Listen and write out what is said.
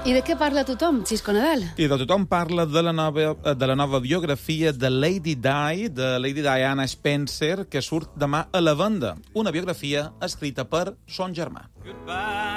I de què parla tothom, Xisco Nadal? I de tothom parla de la nova biografia de Lady Di, de Lady Diana Spencer, que surt demà a la venda. Una biografia escrita per son germà.